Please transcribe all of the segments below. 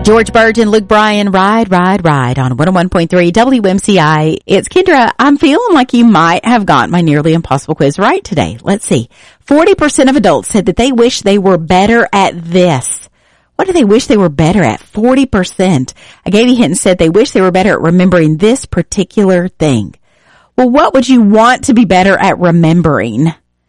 George Burton, Luke Bryan, Ride, Ride, Ride on 101.3 WMCI. It's Kendra. I'm feeling like you might have gotten my nearly impossible quiz right today. Let's see. 40% of adults said that they wish they were better at this. What do they wish they were better at? 40%. I gave you a hint and said they wish they were better at remembering this particular thing. Well, what would you want to be better at remembering?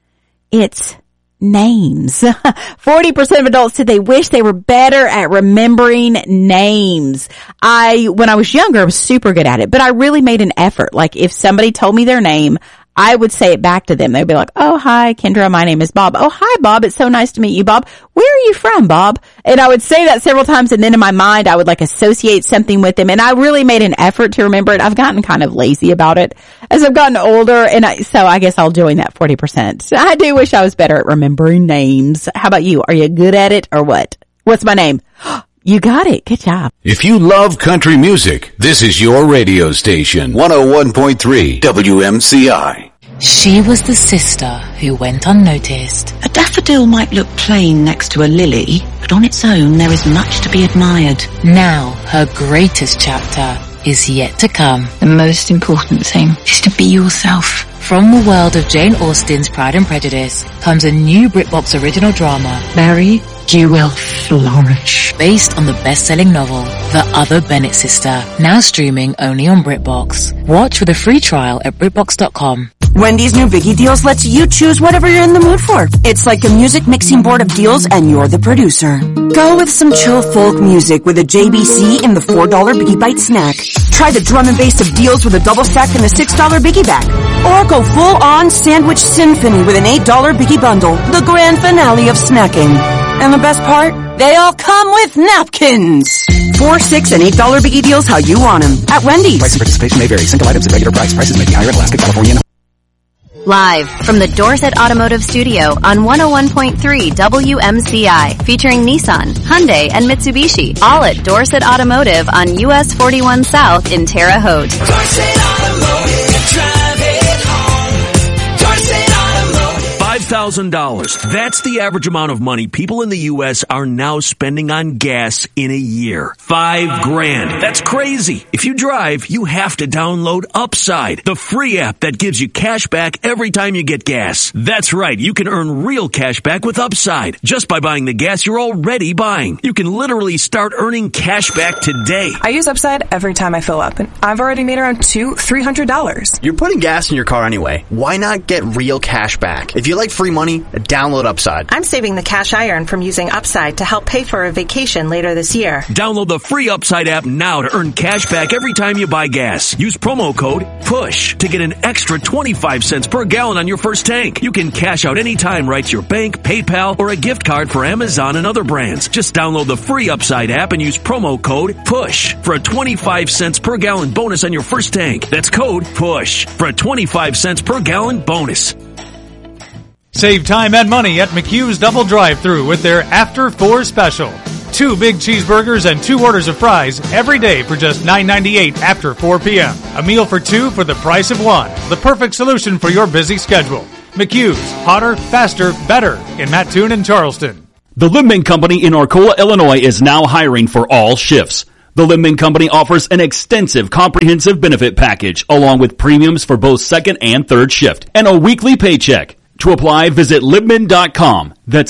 It's names. 40% of adults said they wish they were better at remembering names. When I was younger, I was super good at it, but I really made an effort. Like if somebody told me their name, I would say it back to them. They'd be like, oh, hi, Kendra, my name is Bob. Oh, hi, Bob. It's so nice to meet you, Bob. Where are you from, Bob? And I would say that several times, and then in my mind, I would like associate something with them, and I really made an effort to remember it. I've gotten kind of lazy about it as I've gotten older, and so I guess I'll join that 40%. I do wish I was better at remembering names. How about you? Are you good at it or what? What's my name? You got it. Good job. If you love country music, this is your radio station. 101.3 WMCI. She was the sister who went unnoticed. A daffodil might look plain next to a lily, but on its own there is much to be admired. Now her greatest chapter is yet to come. The most important thing is to be yourself. From the world of Jane Austen's Pride and Prejudice comes a new BritBox original drama, Mary, you will flourish. Based on the best-selling novel, The Other Bennett Sister, now streaming only on BritBox. Watch with a free trial at BritBox.com. Wendy's new Biggie Deals lets you choose whatever you're in the mood for. It's like a music mixing board of deals and you're the producer. Go with some chill folk music with a JBC in the $4 Biggie Bite snack. Try the drum and bass of deals with a double stack and the $6 Biggie bag. Or go full on sandwich symphony with an $8 Biggie bundle, the grand finale of snacking. And the best part? They all come with napkins. $4, $6, and $8 Biggie Deals how you want them at Wendy's. Price and participation may vary. Single items at regular price. Prices may be higher in Alaska, California. Live from the Dorset Automotive Studio on 101.3 WMCI, featuring Nissan, Hyundai, and Mitsubishi, all at Dorset Automotive on US 41 South in Terre Haute. Dorset Automotive, drive it home. Dorset Automotive. $5,000. That's the average amount of money people in the U.S. are now spending on gas in a year. $5,000. That's crazy. If you drive, you have to download Upside, the free app that gives you cash back every time you get gas. That's right. You can earn real cash back with Upside just by buying the gas you're already buying. You can literally start earning cash back today. I use Upside every time I fill up, and I've already made around $200-$300. You're putting gas in your car anyway. Why not get real cash back? If you like free money, download Upside. I'm saving the cash I earn from using Upside to help pay for a vacation later this year. Download the free Upside app now to earn cash back every time you buy gas. Use promo code PUSH to get an extra 25 cents per gallon on your first tank. You can cash out anytime right to your bank, PayPal, or a gift card for Amazon and other brands. Just download the free Upside app and use promo code PUSH for a 25 cents per gallon bonus on your first tank. That's code PUSH for a 25 cents per gallon bonus. Save time and money at McHugh's Double Drive-Thru with their After 4 special. 2 big cheeseburgers and 2 orders of fries every day for just $9.98 after 4 p.m. A meal for 2 for the price of 1. The perfect solution for your busy schedule. McHugh's. Hotter, faster, better in Mattoon and Charleston. The Lippman Company in Arcola, Illinois is now hiring for all shifts. The Lippman Company offers an extensive comprehensive benefit package along with premiums for both second and third shift and a weekly paycheck. To apply, visit Lippman.com. That's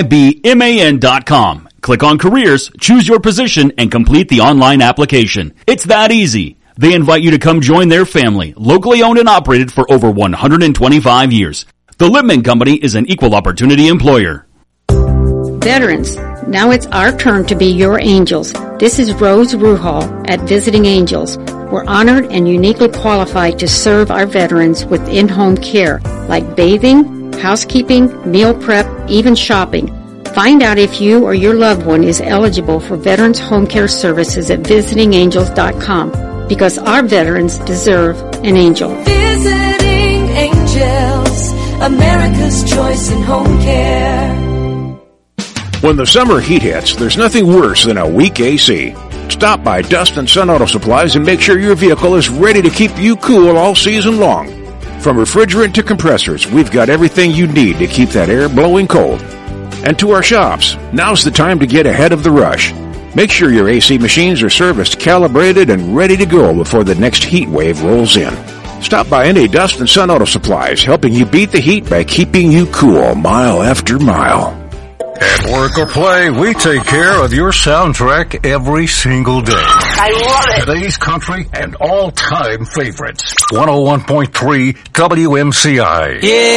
LIBMAN.com. Click on careers, choose your position, and complete the online application. It's that easy. They invite you to come join their family, locally owned and operated for over 125 years. The Lippman Company is an equal opportunity employer. Veterans, now it's our turn to be your angels. This is Rose Ruhal at Visiting Angels. We're honored and uniquely qualified to serve our veterans with in-home care, like bathing, housekeeping, meal prep, even shopping. Find out if you or your loved one is eligible for Veterans Home Care Services at visitingangels.com, because our veterans deserve an angel. Visiting Angels, America's choice in home care. When the summer heat hits, there's nothing worse than a weak AC. Stop by Dust and Sun Auto Supplies and make sure your vehicle is ready to keep you cool all season long. From refrigerant to compressors, we've got everything you need to keep that air blowing cold. And to our shops, now's the time to get ahead of the rush. Make sure your AC machines are serviced, calibrated, and ready to go before the next heat wave rolls in. Stop by any Dust and Sun Auto Supplies, helping you beat the heat by keeping you cool mile after mile. At work or play, we take care of your soundtrack every single day. I love it. Today's country and all-time favorites. 101.3 WMCI. Yeah.